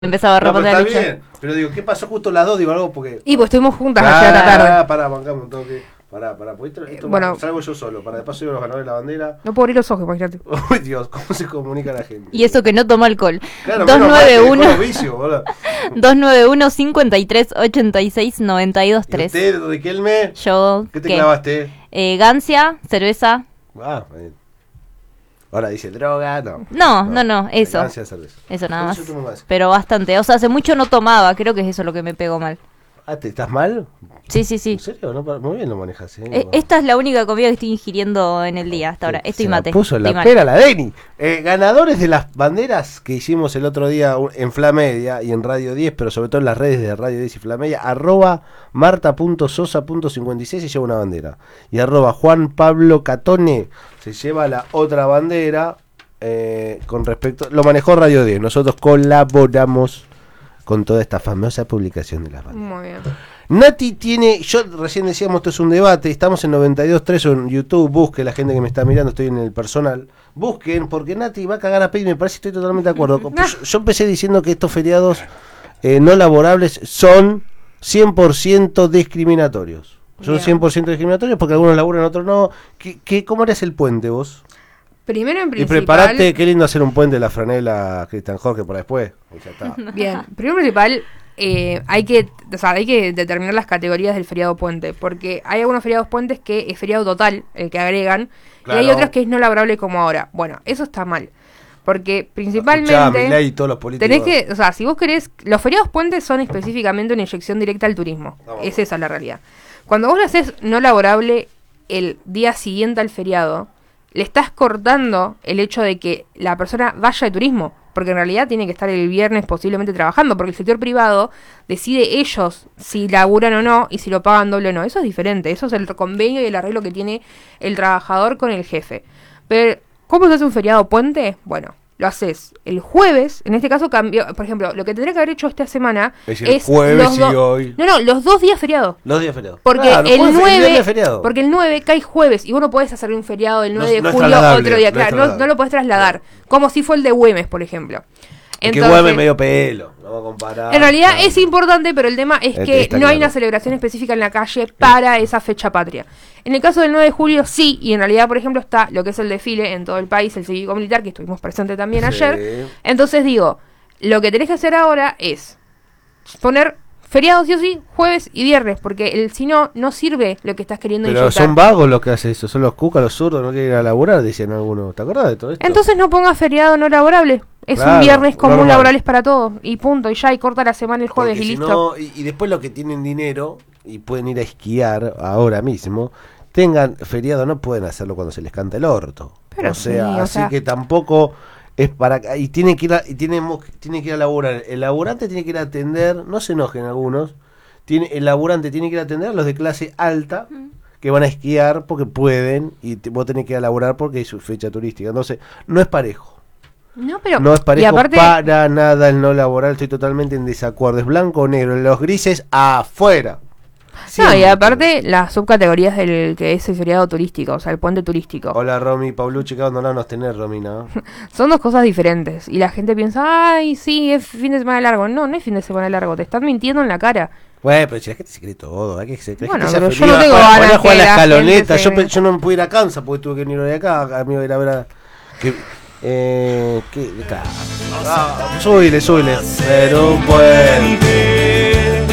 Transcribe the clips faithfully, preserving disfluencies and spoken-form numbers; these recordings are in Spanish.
Empezaba a No, pero responder está el chat. bien. Pero digo, ¿qué pasó justo las dos? Digo algo porque. Y pues estuvimos juntas Ah, ayer a la tarde. pará, bancamos un toque. Pará, pará. Pues esto, esto Eh, bueno. salgo yo solo. Para de paso yo los ganadores de la bandera. No puedo abrir los ojos, imagínate. Uy, Dios, ¿cómo se comunica la gente? Y eso que no toma alcohol. Claro, dos menos mal que nueve dejó uno los vicios, boludo. dos nueve uno cincuenta y tres ochenta y seis noventa y dos ¿Y tres. usted, Riquelme? Yo, ¿Qué te ¿qué? clavaste? Eh, Gancia, cerveza. Ah, bien. Ahora dice droga, no. No, no, no, eso. Elegancia, cerveza. Eso nada ¿Por más. eso tomo más? Pero bastante. O sea, hace mucho no tomaba. Creo que es eso lo que me pegó mal. Ah, ¿te estás mal? Sí, sí, sí. ¿En serio? No, muy bien lo manejas, ¿eh? Eh, esta es la única comida que estoy ingiriendo en el día hasta ahora. Estoy Se mate. la puso en estoy la mate. pera la Deni. Eh, ganadores de las banderas que hicimos el otro día en Flamedia y en Radio diez, pero sobre todo en las redes de Radio diez y Flamedia, arroba marta punto sosa punto cincuenta y seis se lleva una bandera. Y arroba Juan Pablo Catone se lleva la otra bandera. Eh, con respecto, lo manejó Radio diez. Nosotros colaboramos con toda esta famosa publicación de las banderas. Muy bien. Nati tiene, yo recién decíamos, esto es un debate, estamos en noventa y dos punto tres en YouTube, busque la gente que me está mirando, estoy en el personal, busquen, porque Nati va a cagar a pedo y me parece que estoy totalmente de acuerdo. Yo, yo empecé diciendo que estos feriados eh, no laborables son cien por ciento discriminatorios. Son Bien. cien por ciento discriminatorios porque algunos laburan, otros no. ¿Qué, qué, ¿Cómo harías el puente vos? Primero en Y principal. preparate, qué lindo hacer un puente de la franela Cristian Jorge por después. Y ya está. Bien, primero en principal, eh, hay que, o sea, hay que determinar las categorías del feriado puente, porque hay algunos feriados puentes que es feriado total, el que agregan, Claro. y hay otros que es no laborable como ahora. Bueno, eso está mal, porque Escuchá, principalmente Milei y todos los políticos. tenés que, o sea, si vos querés, los feriados puentes son específicamente una inyección directa al turismo, Vamos. es esa la realidad. Cuando vos lo haces no laborable el día siguiente al feriado, le estás cortando el hecho de que la persona vaya de turismo, porque en realidad tiene que estar el viernes posiblemente trabajando, porque el sector privado decide ellos si laburan o no y si lo pagan doble o no. Eso es diferente, eso es el convenio y el arreglo que tiene el trabajador con el jefe. Pero, ¿cómo se hace un feriado puente? Bueno, lo haces el jueves, en este caso cambió, por ejemplo, lo que tendría que haber hecho esta semana Es es, el jueves los y do- hoy. No, no, los dos días feriados. Los días feriados. Porque Claro, el jueves, nueve, viernes feriado. porque el nueve cae jueves y vos no podés hacer un feriado el No- nueve no de es julio trasladable, otro día, no es claro, no, trasladable. no lo podés trasladar, como si fue el de Güemes, por ejemplo. Es que Güemes medio pelo, no vamos a comparar. En realidad Claro. es importante, pero el tema es Este que está no hay claro. una celebración específica en la calle para esa fecha patria. En el caso del nueve de julio sí, y en realidad, por ejemplo, está lo que es el desfile en todo el país, el cívico-militar, que estuvimos presentes también Sí. ayer. Entonces digo, lo que tenés que hacer ahora es poner feriados sí o sí, jueves y viernes, porque el si no, no sirve lo que estás queriendo Pero inyectar. son vagos los que hacen eso, son los cucas, los zurdos, no quieren ir a laburar, decían algunos. ¿Te acordás de todo esto? Entonces no pongas feriado no laborable. Es Claro, un viernes común normal. laborales para todos. Y punto. Y ya, y corta la semana el jueves Porque y si listo. no, y, y después los que tienen dinero y pueden ir a esquiar ahora mismo, tengan feriado, no pueden hacerlo cuando se les canta el orto. Pero o sea, sí, o así sea- que tampoco es para... Y tienen que ir a, y tenemos, tienen que ir a laburar. El laburante tiene que ir a atender, no se enojen algunos, tiene, el laburante tiene que ir a atender a los de clase alta, que van a esquiar porque pueden, y te- vos tenés que ir a laburar porque es su fecha turística. Entonces, no es parejo. No, pero. No es y parejo aparte, para nada el no laboral, estoy totalmente en desacuerdo. Es blanco o negro, los grises afuera. no, y Siempre. aparte las subcategorías del que es el feriado turístico, o sea, el puente turístico. Hola Romy, Paulucci, que abandonarnos tener, Romina. Son dos cosas diferentes. Y la gente piensa, ay, sí, es fin de semana largo. No, no es fin de semana largo, te están mintiendo en la cara. Bueno, pero si la gente se cree todo, hay que se cree Bueno, que sea pero feliz. yo no tengo Para- ganas para jugar que a la la escaloneta. gente se- Yo, pe- yo no me pude ir a Kansas porque tuve que venir de acá. A mí iba a ir a ver a. Que, eh, que, claro. Ah, súbile, súbile. Pero un puente.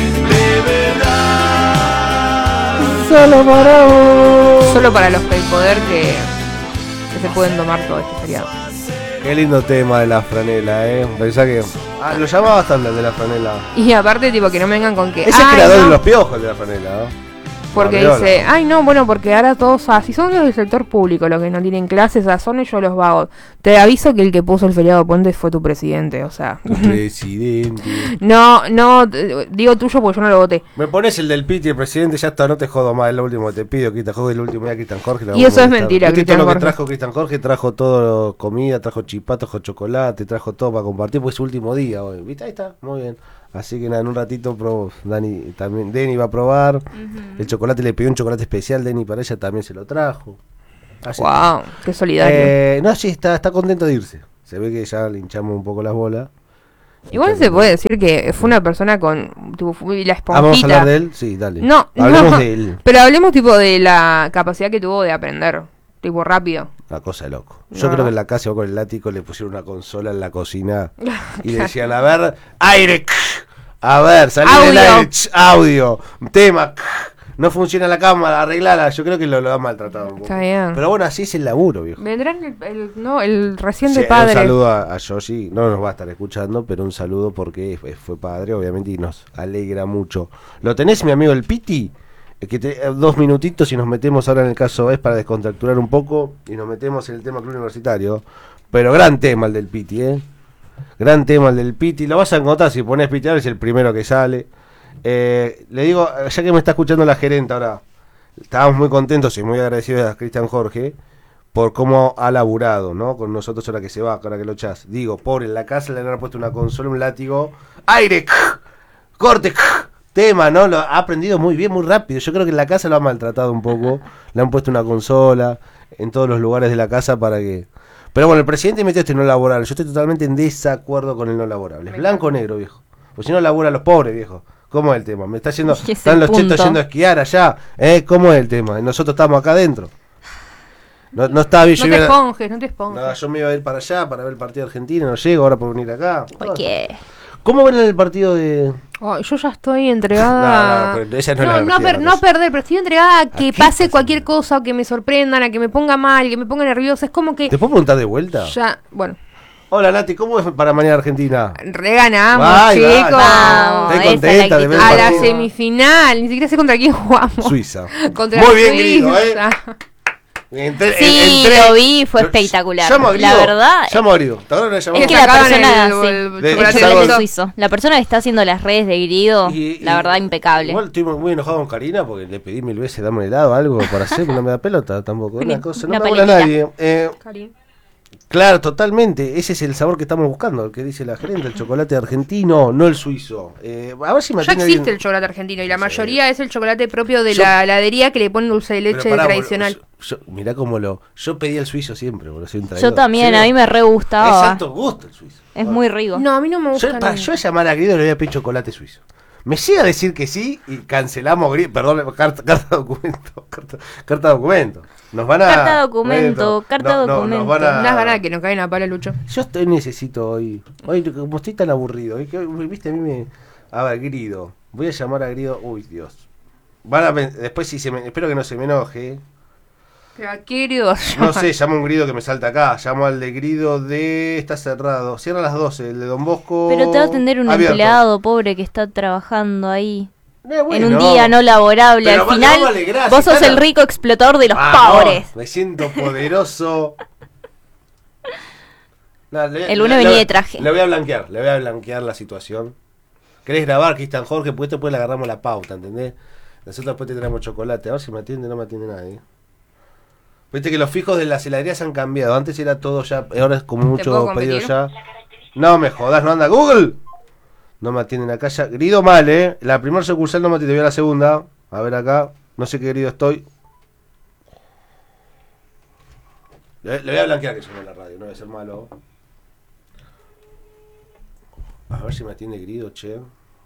Solo para vos. Solo para los que hay poder que, que se pueden tomar todo este feriado. Qué lindo tema de la franela, eh. Pensá que. Ah, lo llamaba bastante el de la franela. Y aparte, tipo, que no me vengan con que. Es el "Ay, creador no", de los piojos el de la franela, ¿no? porque Arriola. dice, ay no, bueno, porque ahora todos, ah, si son los del sector público los que no tienen clases, ah, son ellos los vagos. Te aviso que el que puso el feriado puente fue tu presidente, o sea. Tu presidente. No, no, eh, digo tuyo porque yo no lo voté. Me pones el del Piti, el presidente, ya está, no te jodo más, es lo último que te pido, Cristian Jorge, el último día Cristian Jorge. la Y vamos a eso es molestar. mentira, ¿Viste Cristian todo lo que Jorge? trajo Cristian Jorge? Trajo todo, comida, trajo chipato, trajo chocolate, trajo todo para compartir, pues es su último día hoy, ¿viste? Ahí está, muy bien. Así que nada, en un ratito probo, Dani, también, Deni va a probar, uh-huh. El chocolate, le pidió un chocolate especial, Deni para ella también se lo trajo. Así Wow, qué solidario. Eh, no, sí, está, está contento de irse. Se ve que ya le hinchamos un poco las bolas. Igual se puede decir que fue una persona con tipo, fue la esponjita. Ah, ¿vamos a hablar de él? Sí, dale. No, Hablemos no, de él. pero hablemos tipo de la capacidad que tuvo de aprender, tipo rápido. Una cosa de loco. Yo No. creo que en la casa con el látigo le pusieron una consola en la cocina y le decían, a ver, aire, a ver, salí del Audio. aire, audio, tema, no funciona la cámara, arreglala. Yo creo que lo, lo ha maltratado un poco. Está bien. Pero bueno, así es el laburo, viejo. Vendrán el, el- no, el reciente Sí, padre. un saludo a, a Yoshi, no nos va a estar escuchando, pero un saludo porque fue, fue padre, obviamente, y nos alegra mucho. ¿Lo tenés, mi amigo el Piti? Eh, Que te- eh, dos minutitos y nos metemos ahora en el caso es para descontracturar un poco y nos metemos en el tema club universitario. Pero gran tema el del Piti, ¿eh? Gran tema el del Piti. Lo vas a encontrar si pones Piti, es el primero que sale. Eh, le digo, ya que me está escuchando la gerente ahora, estábamos muy contentos y muy agradecidos a Cristian Jorge por cómo ha laburado, ¿no? Con nosotros ahora que se va, ahora que lo echás. Digo, pobre, en la casa le han puesto una consola, un látigo, aire, corte, tema, ¿no? Lo ha aprendido muy bien, muy rápido. Yo creo que en la casa lo ha maltratado un poco. Le han puesto una consola en todos los lugares de la casa para que... Pero bueno, el presidente metió este no laborable. Yo estoy totalmente en desacuerdo con el no laborable. Es blanco o negro, viejo. Pues si no labura los pobres, viejo. ¿Cómo es el tema? Me está yendo... Es Están el los chetos punto. yendo a esquiar allá. ¿Eh? ¿Cómo es el tema? Nosotros estamos acá adentro. No, no está bien. No yo te iba a- esponjes, no te esponjes. no, yo me iba a ir para allá para ver el partido de Argentina. No llego ahora por venir acá. ¿Por qué? ¿Cómo ven el partido de...? Ay, yo ya estoy entregada. No, no, pero esa no es no, la no, divertida, per- la no cosa. perder, pero estoy entregada a que qué pase pasa? cualquier cosa, o que me sorprendan, a que me ponga mal, que me ponga nerviosa. Es como que ¿Te puedo preguntar de vuelta? ya, bueno, Hola Nati, ¿cómo es para mañana Argentina? reganamos, Ay, chicos. vaya. Vamos, Estoy esa es contenta la de ver A el la partido. semifinal, ni siquiera sé contra quién jugamos. Suiza. Contra Muy bien, Suiza. querido, ¿eh? Entré- Sí, entré- lo vi, fue Yo- espectacular. llamo a La Grido, verdad, Llamo a Grido. ¿Te acuerdas que Es Es que que la sacaban persona, el- sí, el de- el chocolate chocolate lindo. suizo. La persona que está haciendo las redes de Grido, Y- y- la verdad, impecable. Igual estoy muy enojado con Karina porque le pedí mil veces dame un helado, algo para hacer, no me da pelota tampoco. Una Una- cosa, no una me habla polemita. nadie. Eh, Cari. claro, totalmente. Ese es el sabor que estamos buscando, el que dice la gerente, el chocolate argentino, no el suizo. Eh, a ver si me Ya atiende existe alguien- el chocolate argentino y la Sí. mayoría es el chocolate propio de Yo- la heladería que le ponen dulce de Pero leche pará, tradicional. boludo, yo- yo- mirá cómo lo. Yo pedí el suizo siempre, boludo, soy un traidor. Yo también, Sí, a mí me re Es gustaba. alto gusto el suizo. Es muy rico. No, a mí no me gusta. Yo, para, no. yo voy a llamar a Grido y le voy a pedir chocolate suizo. Me llega a decir que sí y cancelamos Grido. Perdón, carta, carta documento. Carta, carta documento. Nos van a. Carta documento, carta no, no, documento. nos van a- Unas ganas de que nos caen a palo, Lucho. Yo estoy, necesito hoy. Hoy, como estoy tan aburrido. Hoy, que- viste, a mí me. A ver, Grido. Voy a llamar a Grido. Uy, Dios. Van a, pen- después, si se me, espero que no se me enoje. Pero ¿a qué grido? No sé, llamo a un Grido que me salta acá. Llamo al de Grido de. Está cerrado. Cierra a las doce. El de Don Bosco. Pero te va a atender un abierto. empleado pobre que está trabajando ahí. Eh, bueno. En un día no laborable. Pero Al vale, final, vale, gracias, vos sos Tana. el rico explotador de los Ah, pobres. no, me siento poderoso. No, le- El uno le- venía le- de traje. Le voy a blanquear, le voy a blanquear la situación. ¿Querés grabar, Cristian Jorge? Pues después le agarramos la pauta, ¿entendés? Nosotros después te traemos chocolate. A ver si me atiende, no me atiende nadie. Viste que los fijos de las heladerías han cambiado. Antes era todo ya, ahora es como puedo mucho competir? pedido ya. No me jodas, no anda Google. No me atienden acá ya. Grido mal, eh. La primera sucursal no me atiende, voy a la segunda. A ver acá. No sé qué grido estoy. Le, le voy a blanquear que suena en la radio, no voy a ser malo. A ver si me atiende Grido, che.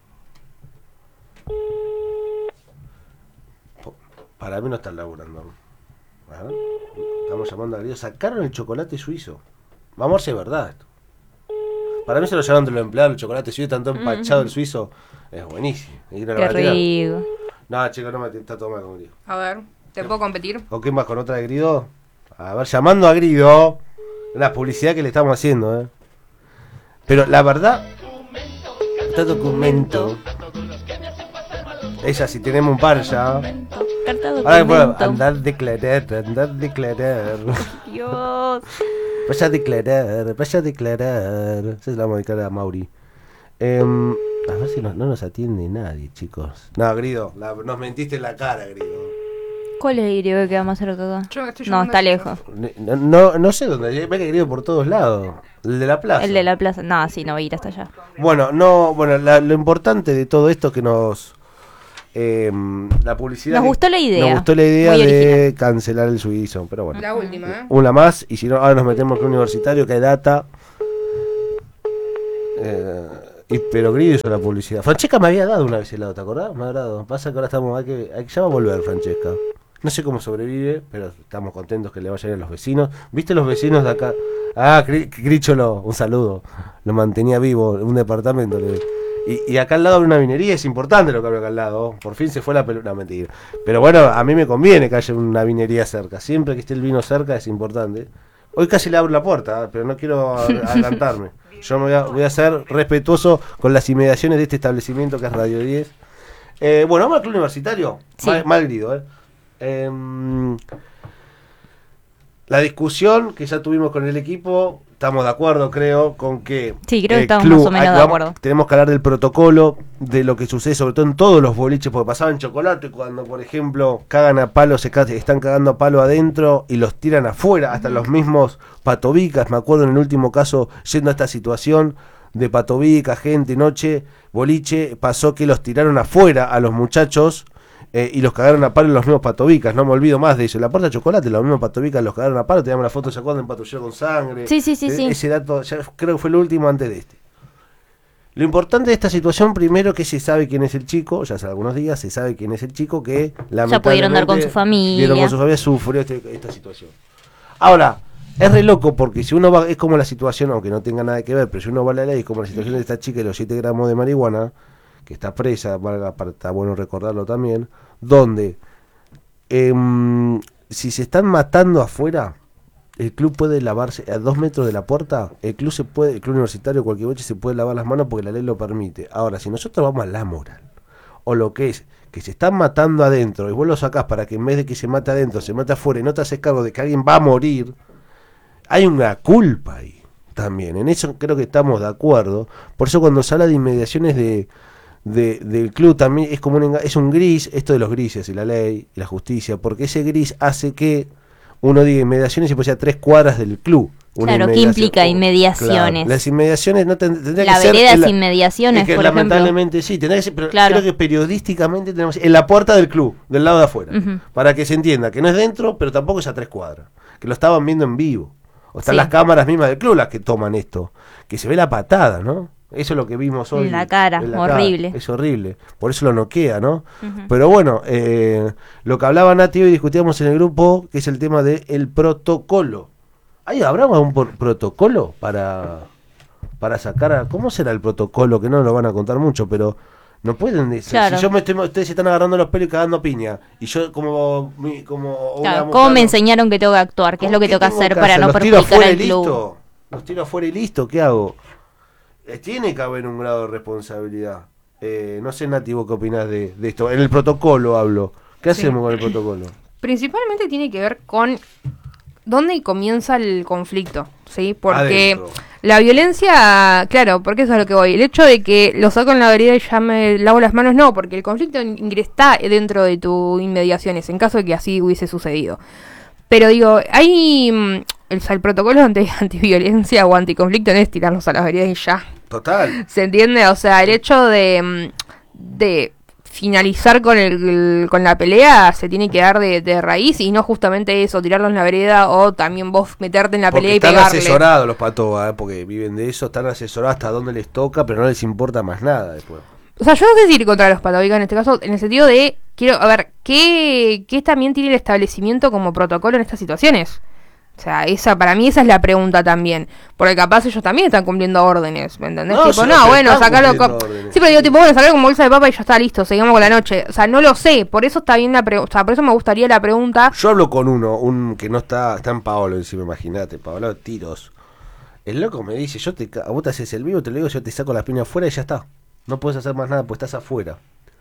Po- Para mí no están laburando. A ver. Estamos llamando a Grido. Sacaron el chocolate suizo. Vamos a ver si es verdad esto. Para mí se lo llamaron de los empleados, el chocolate suizo, tanto empachado el suizo. Es buenísimo. Y no lo Qué van a tirar. rico. No, chicos, no me atiende, está todo mal con Grido. A ver, ¿te puedo competir? ¿Con quién vas? ¿Con otra de Grido? A ver, llamando a Grido. La publicidad que le estamos haciendo, ¿eh? Pero la verdad. Está documento. Ella, si tenemos un par ya. Carta Ahora bueno, documento. andar declarar, andar declarar. Dios. Vaya a declarar, vaya a declarar. Esa se la vamos a dedicar a Mauri. Em, a ver si no, no nos atiende nadie, chicos. No, Grido, la- nos mentiste en la cara, Grido. ¿Cuál es el griego que queda más cerca acá? Yo estoy No, llamando está a- lejos. No, no, no sé dónde, ve que Grido por todos lados. El de la plaza. El de la plaza. No, sí, no voy a ir hasta allá. Bueno, no, bueno, la- lo importante de todo esto es que nos eh, la publicidad. Nos que- gustó la idea. Nos gustó la idea Muy de original. cancelar el suizo, pero bueno. La última, ¿eh? Una más y si no ahora nos metemos con universitario que hay data. Eh, Y, pero Grido hizo la publicidad. Francesca me había dado una vez helado, ¿te acordás? Me ha dado. Pasa que ahora estamos. Hay que, hay, ya va a volver Francesca. No sé cómo sobrevive, pero estamos contentos que le vayan a los vecinos. ¿Viste los vecinos de acá? Ah, Cricholo, un saludo. Lo mantenía vivo, un departamento. Le... Y, y acá al lado hay una vinería, es importante lo que había acá al lado. Por fin se fue la pelota, no, mentira. Pero bueno, a mí me conviene que haya una vinería cerca. Siempre que esté el vino cerca es importante. Hoy casi le abro la puerta, pero no quiero adelantarme. Yo me voy a, voy a ser respetuoso con las inmediaciones de este establecimiento que es Radio diez. Eh, bueno, vamos al club universitario. Sí. Mal, mal grido, ¿eh? Eh, la discusión que ya tuvimos con el equipo, estamos de acuerdo, creo, con que sí, creo que el estamos club, más o menos hay, de acuerdo. Tenemos que hablar del protocolo, de lo que sucede, sobre todo en todos los boliches, porque pasaba en Chocolate, cuando, por ejemplo, cagan a palo, se ca- están cagando a palo adentro y los tiran afuera, hasta los mismos patobicas. Me acuerdo en el último caso, yendo a esta situación de patobica, gente, noche, boliche, pasó que los tiraron afuera a los muchachos. Eh, y los cagaron a palo los mismos patobicas, no me olvido más de eso. En la puerta de Chocolate, los mismos patobicas los cagaron a palo. Teníamos la foto, ¿se acuerdan? En patrullero con sangre. Sí, sí, sí, eh, sí. Ese dato, ya creo que fue el último antes de este. Lo importante de esta situación, primero, que se sabe quién es el chico, ya hace algunos días se sabe quién es el chico que lamentablemente... Ya pudieron dar con su familia. Pudieron con su familia, sufrió este, esta situación. Ahora, es re loco porque si uno va, es como la situación, aunque no tenga nada que ver, pero si uno va a la ley, es como la situación de esta chica de los siete gramos de marihuana, que está presa, valga, está bueno recordarlo también, donde eh, si se están matando afuera, el club puede lavarse a dos metros de la puerta, el club se puede, el club universitario, cualquier boche se puede lavar las manos porque la ley lo permite. Ahora, si nosotros vamos a la moral, o lo que es, que se están matando adentro, y vos lo sacás para que en vez de que se mate adentro, se mate afuera, y no te haces cargo de que alguien va a morir, hay una culpa ahí también. En eso creo que estamos de acuerdo. Por eso cuando se habla de inmediaciones de De, del club también es como un, enga- es un gris, esto de los grises y la ley y la justicia, porque ese gris hace que uno diga inmediaciones y pues sea tres cuadras del club. Una Claro, ¿qué inmediación. implica inmediaciones? Claro, las inmediaciones no ten- tendría La que ser vereda en es la- inmediaciones, es que por ejemplo. lamentablemente sí, tendría que ser, pero Claro. creo que periodísticamente tenemos en la puerta del club, del lado de afuera, Ujú. para que se entienda que no es dentro, pero tampoco es a tres cuadras, que lo estaban viendo en vivo. O están Sí. las cámaras mismas del club las que toman esto, que se ve la patada, ¿no? Eso es lo que vimos hoy. En la cara, horrible. Cara. Es horrible. Por eso lo noquea, ¿no? Ujú. Pero bueno, eh, lo que hablaba Nati hoy discutíamos en el grupo, que es el tema del protocolo. ¿Hay, ¿Habrá algún por- protocolo para, para sacar a... ¿Cómo será el protocolo? Que no lo van a contar mucho, pero no pueden decir... Claro. Si yo me estoy, ustedes se están agarrando los pelos y cagando piña, y yo como... mi- como una Claro, mujer, ¿cómo me no- enseñaron que tengo que actuar? ¿Qué es lo que ¿Qué tengo que hacer para hacer? no ¿Los tiro perjudicar afuera al y club? listo? ¿Los tiro afuera y listo? ¿Qué hago? Eh, tiene que haber un grado de responsabilidad. Eh, no sé, Nati, ¿vos qué opinás de, de esto? En el protocolo hablo. ¿Qué Sí. hacemos con el protocolo? Principalmente tiene que ver con dónde comienza el conflicto, ¿sí? Porque Adentro. la violencia, claro, porque eso es a lo que voy. El hecho de que lo saco en la vereda y ya me lavo las manos, no, porque el conflicto ingre- está dentro de tus inmediaciones, en caso de que así hubiese sucedido. Pero digo, hay... mm, El, o sea, el protocolo anti, antiviolencia o anticonflicto no es tirarnos a las veredas y ya. Total. ¿Se entiende? O sea, el hecho de, mm, de finalizar con el, el- con la pelea se tiene que dar de, de raíz y no justamente eso, tirarlo en la vereda o también vos meterte en la Porque pelea y están pegarle. asesorados los patobas, ¿eh? Porque viven de eso, están asesorados hasta dónde les toca, pero no les importa más nada después. O sea, yo no sé si ir contra los patobicas en este caso, en el sentido de, quiero, a ver, ¿qué, qué también tiene el establecimiento como protocolo en estas situaciones? O sea, esa para mí esa es la pregunta también. Porque capaz ellos también están cumpliendo órdenes, ¿me entendés? No, tipo, sí, no, pero bueno, están sacalo cumpliendo con... órdenes. Sí, pero digo, tipo, bueno, sacalo con bolsa de papa y ya está listo, seguimos con la noche. O sea, no lo sé, por eso está bien la pregunta, o sea, por eso me gustaría la pregunta. Yo hablo con uno, un que no está, está en Paolo encima, imagínate, Paolo tiros. El loco me dice, yo te ca- vos te haces el vivo, te lo digo, yo te saco la piña afuera y ya está. No puedes hacer más nada, pues estás afuera.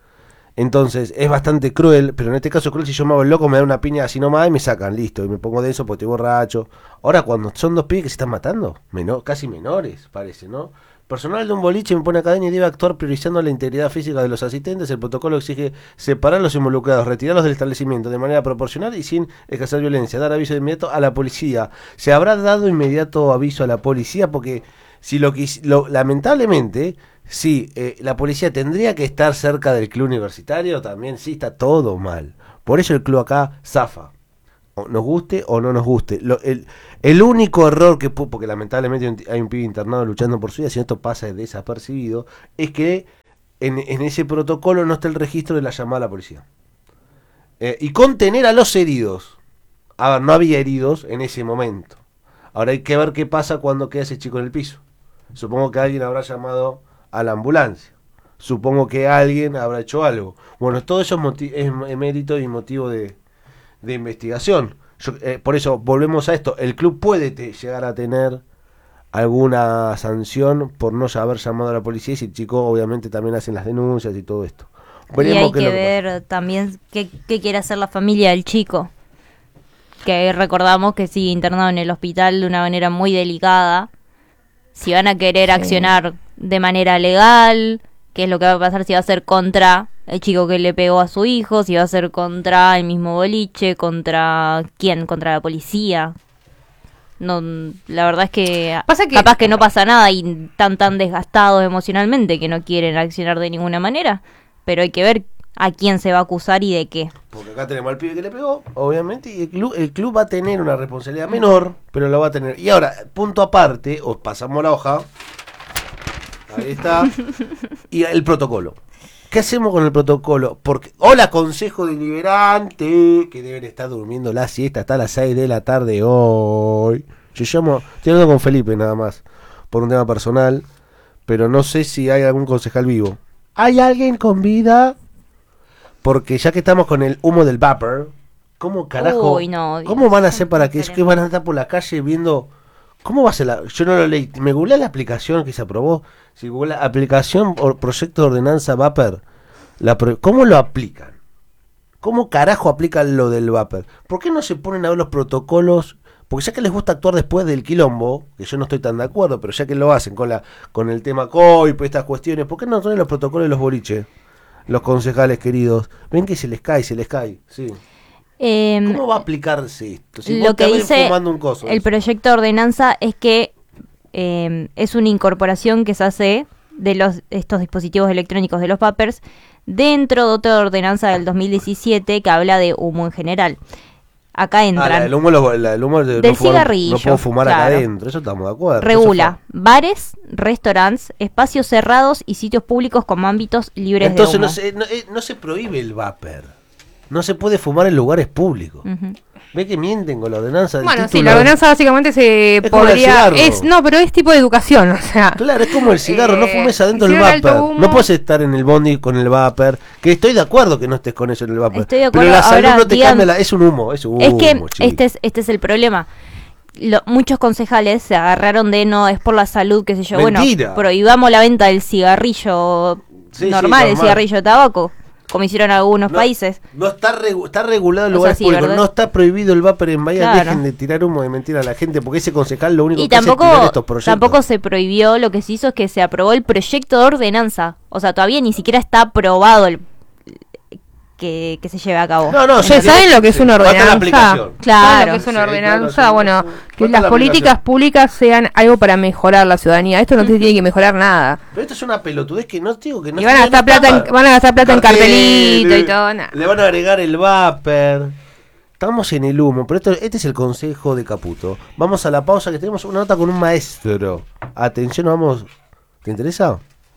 Entonces, es bastante cruel, pero en este caso cruel, si yo me hago el loco, me da una piña así nomás y me sacan, listo, y me pongo denso porque estoy borracho. Ahora, cuando son dos pibes que se están matando, menor, casi menores, parece, ¿no? Personal de un boliche me pone academia y debe actuar priorizando la integridad física de los asistentes. El protocolo exige separar a los involucrados, retirarlos del establecimiento de manera proporcional y sin ejercer violencia. Dar aviso de inmediato a la policía. ¿Se habrá dado inmediato aviso a la policía? Porque si lo, quis- lo lamentablemente, sí, eh, la policía tendría que estar cerca del club universitario, también sí está todo mal. Por eso el club acá zafa. o nos guste o no nos guste. Lo, el, el único error que pu- porque lamentablemente hay un, hay un pibe internado luchando por su vida, si esto pasa desapercibido, es que en, en ese protocolo no está el registro de la llamada a la policía. Eh, y contener a los heridos. A ver, no había heridos en ese momento. Ahora hay que ver qué pasa cuando queda ese chico en el piso. Supongo que alguien habrá llamado a la ambulancia. Supongo que alguien habrá hecho algo. Bueno, todo eso es, moti- es mérito y motivo de, de investigación. Yo, eh, por eso, volvemos a esto. El club puede te- llegar a tener alguna sanción por no haber llamado a la policía, y si el chico obviamente también hacen las denuncias y todo esto. Y hay qué es que lo ver pasa. también qué, qué quiere hacer la familia del chico. Que recordamos que sigue internado en el hospital de una manera muy delicada. Si van a querer Sí. accionar de manera legal, qué es lo que va a pasar, si va a ser contra el chico que le pegó a su hijo, si va a ser contra el mismo boliche, contra quién, contra la policía. No, la verdad es que, Pasa que- capaz que no pasa nada y están tan desgastados emocionalmente que no quieren accionar de ninguna manera, pero hay que ver a quién se va a acusar y de qué. Porque acá tenemos al pibe que le pegó, obviamente, y el club, el club va a tener una responsabilidad menor, pero lo va a tener. Y ahora, punto aparte, os pasamos la hoja. Ahí está. Y el protocolo. ¿Qué hacemos con el protocolo? Porque, hola, consejo deliberante, que deben estar durmiendo la siesta hasta las seis de la tarde hoy. Yo llamo, estoy hablando con Felipe nada más, por un tema personal, pero no sé si hay algún concejal vivo. ¿Hay alguien con vida? Porque ya que estamos con el humo del vapor, ¿cómo carajo? Uy, no, Dios, ¿Cómo van a hacer para que diferente. que van a estar por la calle viendo? ¿Cómo va a ser la? Yo no lo leí. Me googleé la aplicación que se aprobó. Si googleé aplicación o proyecto de ordenanza vapor, la pro- ¿cómo lo aplican? ¿Cómo carajo aplican lo del vapor? ¿Por qué no se ponen a ver los protocolos? Porque ya que les gusta actuar después del quilombo, que yo no estoy tan de acuerdo, pero ya que lo hacen con la con el tema COIP, estas cuestiones, ¿por qué no ponen los protocolos de los boliches? Los concejales queridos, ven que se les cae, se les cae, sí. Eh, ¿Cómo va a aplicarse esto? Si lo vos te que ven dice fumando un coso, el eso. proyecto de ordenanza es que eh, es una incorporación que se hace de los estos dispositivos electrónicos de los vapers dentro de otra ordenanza del dos mil diecisiete que habla de humo en general. Acá Ah, entran. la, el humo, lo- la- el humo de Del no fumar- cigarrillo, no puedo fumar acá claro. adentro, eso estamos de acuerdo. Regula Eso bares, restaurantes, espacios cerrados y sitios públicos con ámbitos fue- libres Entonces de humo. no se, no, eh, no se prohíbe el vapor. No se puede fumar en lugares públicos. Ujú. Ve que mienten con la ordenanza del Bueno, sí, título. la ordenanza básicamente se Es como el podría... cigarro. Es, no, pero es tipo de educación, o sea... Claro, es como el cigarro, no Eh, fumes adentro del hicieron alto vapor. humo. No puedes estar en el bondi con el vapor. Que estoy de acuerdo que no estés con eso en el vapor. Estoy de Pero acuerdo, la salud ahora no te digan- cambia, la- es un humo, es un humo. Es que chico. este es, este es el problema. Lo- muchos concejales se agarraron de no, es por la salud, qué sé yo. Mentira. Bueno, prohibamos la venta del cigarrillo Sí, sí, normal, el normal. cigarrillo de tabaco, como hicieron algunos No, países. No está, regu- está regulado en O sea, lugares sí, públicos. ¿verdad? No está prohibido el vapor en Bahía. Claro. Dejen de tirar humo de mentira a la gente, porque ese concejal lo único Y que hace es tirar tampoco, estos proyectos. tampoco se prohibió, lo que se hizo es que se aprobó el proyecto de ordenanza. O sea, todavía ni siquiera está aprobado el que, que se lleve a cabo. No, no, ¿Ustedes sí, saben sí, lo que es sí. una Falta la ordenanza? aplicación. Claro. ¿Saben lo que es una Sí, ordenanza? claro, sí, Bueno, sí. que Falta las la políticas aplicación. públicas sean algo para mejorar la ciudadanía. Esto no te tiene que mejorar nada. Pero esto es una pelotudez que no digo que no Y van a no gastar está plata en- mal. van a gastar plata en Cartel, cartelito y todo, nada. Le van a agregar el vapor. Estamos en el humo, pero esto, este es el consejo de Caputo. Vamos a la pausa, que tenemos una nota con un maestro. Atención, vamos. ¿Te interesa?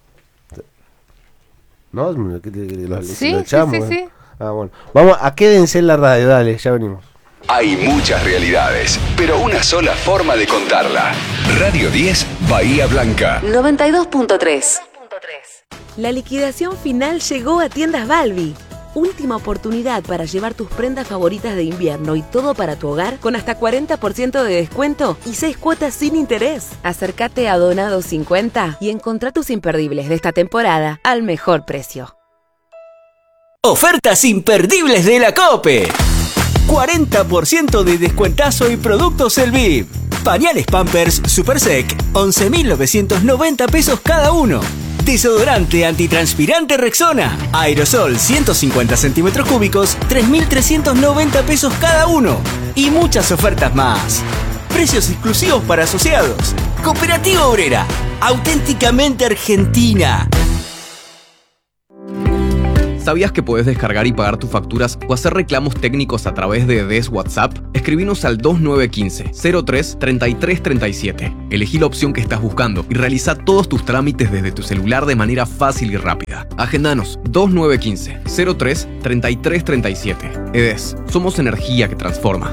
¿No? ¿Qué te- que lo- Sí, lo sí, echamos, sí, eh? sí. Ah, bueno. Vamos a quédense en la radio, dale, ya venimos. Hay muchas realidades, pero una sola forma de contarla. Radio diez, Bahía Blanca. noventa y dos punto tres. La liquidación final llegó a Tiendas Balbi. Última oportunidad para llevar tus prendas favoritas de invierno y todo para tu hogar con hasta cuarenta por ciento de descuento y seis cuotas sin interés. Acércate a Donado cincuenta y encontrá tus imperdibles de esta temporada al mejor precio. Ofertas imperdibles de la COPE. cuarenta por ciento de descuentazo y productos El V I V. Pañales Pampers Super Sec, once mil novecientos noventa pesos cada uno. Desodorante antitranspirante Rexona, aerosol ciento cincuenta centímetros cúbicos, tres mil trescientos noventa pesos cada uno. Y muchas ofertas más. Precios exclusivos para asociados. Cooperativa Obrera, auténticamente argentina. ¿Sabías que podés descargar y pagar tus facturas o hacer reclamos técnicos a través de E D E S WhatsApp? Escribinos al dos nueve uno cinco, cero tres, treinta y tres treinta y siete. Elegí la opción que estás buscando y realiza todos tus trámites desde tu celular de manera fácil y rápida. Agendanos dos nueve uno cinco, cero tres, treinta y tres treinta y siete. E D E S, somos energía que transforma.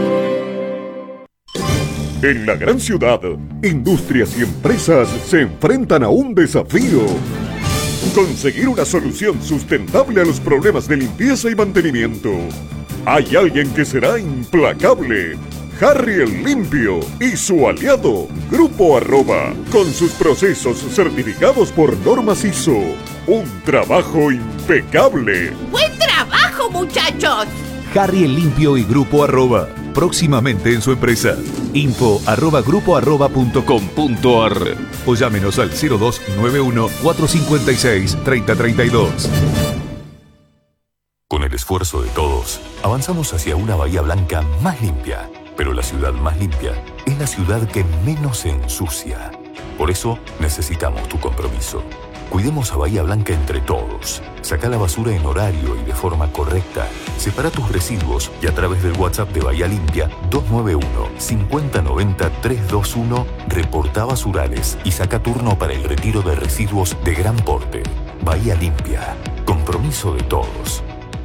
En la gran ciudad, industrias y empresas se enfrentan a un desafío. Conseguir una solución sustentable a los problemas de limpieza y mantenimiento. Hay alguien que será implacable. Harry el Limpio y su aliado, Grupo Arroba, con sus procesos certificados por normas I S O. Un trabajo impecable. ¡Buen trabajo, muchachos! Harry el Limpio y Grupo Arroba, próximamente en su empresa. Info arroba grupo arroba punto com punto ar o llámenos al cero dos nueve uno, cuatro cinco seis, tres cero tres dos. Con el esfuerzo de todos, avanzamos hacia una Bahía Blanca más limpia. Pero la ciudad más limpia es la ciudad que menos se ensucia. Por eso necesitamos tu compromiso. Cuidemos a Bahía Blanca entre todos. Saca la basura en horario y de forma correcta. Separa tus residuos y a través del WhatsApp de Bahía Limpia dos nueve uno, cinco cero nueve cero, tres dos uno reporta basurales y saca turno para el retiro de residuos de gran porte. Bahía Limpia. Compromiso de todos.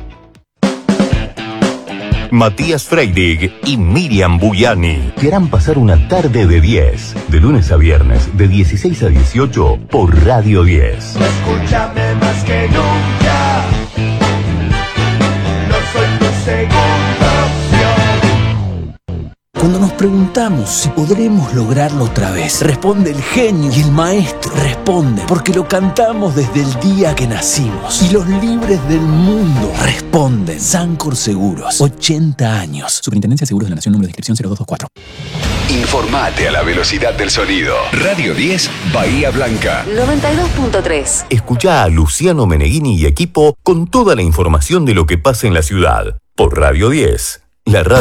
Matías Freidig y Miriam Buyani te harán pasar una tarde de diez, de lunes a viernes, de dieciséis a dieciocho, por Radio diez. Escúchame más que nunca, no soy tu segunda opción. Cuando nos preguntamos si podremos lograrlo otra vez, responde el genio y el maestro responde porque lo cantamos desde el día que nacimos. Y los libres del mundo responden. Sancor Seguros, ochenta años. Superintendencia de Seguros de la Nación, número de inscripción cero dos dos cuatro. Informate a la velocidad del sonido. Radio diez, Bahía Blanca. noventa y dos punto tres. Escuchá a Luciano Meneghini y equipo con toda la información de lo que pasa en la ciudad. Por Radio diez, la radio